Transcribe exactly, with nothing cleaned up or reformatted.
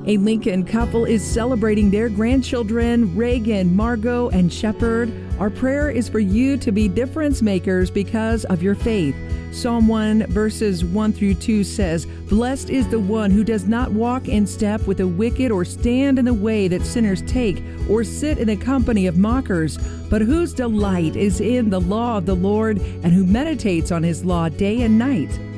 A Lincoln couple is celebrating their grandchildren, Reagan, Margot, and Shepard. Our prayer is for you to be difference makers because of your faith. Psalm one verses one through two says, "Blessed is the one who does not walk in step with the wicked, or stand in the way that sinners take, or sit in the company of mockers, but whose delight is in the law of the Lord, and who meditates on his law day and night.